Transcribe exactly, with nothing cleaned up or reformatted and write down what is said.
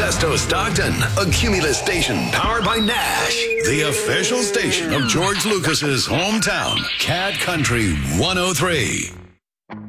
Modesto Stockton, a Cumulus station powered by Nash, the official station of George Lucas's hometown, Cat Country one oh three.